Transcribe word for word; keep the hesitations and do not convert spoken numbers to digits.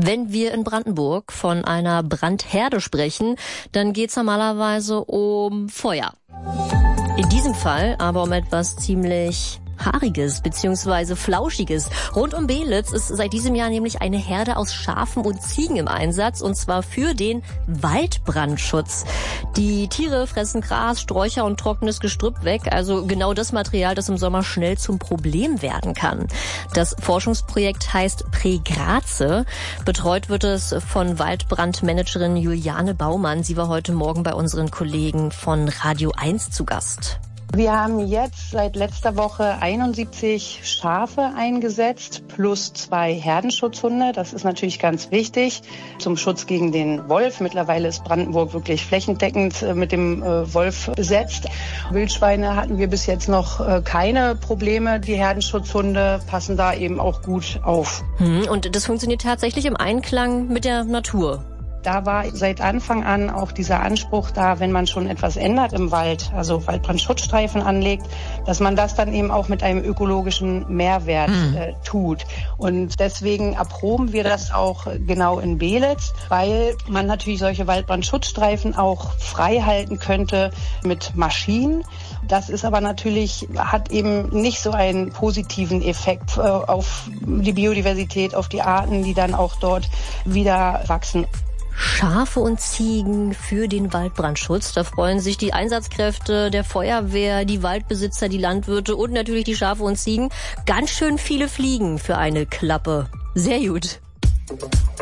Wenn wir in Brandenburg von einer Brandherde sprechen, dann geht's normalerweise um Feuer. In diesem Fall aber um etwas ziemlich Haariges bzw. Flauschiges. Rund um Beelitz ist seit diesem Jahr nämlich eine Herde aus Schafen und Ziegen im Einsatz, und zwar für den Waldbrandschutz. Die Tiere fressen Gras, Sträucher und trockenes Gestrüpp weg, also genau das Material, das im Sommer schnell zum Problem werden kann. Das Forschungsprojekt heißt Prägraze. Betreut wird es von Waldbrandmanagerin Juliane Baumann. Sie war heute Morgen bei unseren Kollegen von Radio eins zu Gast. Wir haben jetzt seit letzter Woche einundsiebzig Schafe eingesetzt plus zwei Herdenschutzhunde. Das ist natürlich ganz wichtig zum Schutz gegen den Wolf. Mittlerweile ist Brandenburg wirklich flächendeckend mit dem Wolf besetzt. Wildschweine hatten wir bis jetzt noch keine Probleme. Die Herdenschutzhunde passen da eben auch gut auf. Und das funktioniert tatsächlich im Einklang mit der Natur. Da war seit Anfang an auch dieser Anspruch da, wenn man schon etwas ändert im Wald, also Waldbrandschutzstreifen anlegt, dass man das dann eben auch mit einem ökologischen Mehrwert mhm. äh, tut. Und deswegen erproben wir das auch genau in Beelitz, weil man natürlich solche Waldbrandschutzstreifen auch frei halten könnte mit Maschinen. Das ist aber natürlich, hat eben nicht so einen positiven Effekt äh, auf die Biodiversität, auf die Arten, die dann auch dort wieder wachsen. Schafe und Ziegen für den Waldbrandschutz. Da freuen sich die Einsatzkräfte der Feuerwehr, die Waldbesitzer, die Landwirte und natürlich die Schafe und Ziegen. Ganz schön viele Fliegen für eine Klappe. Sehr gut.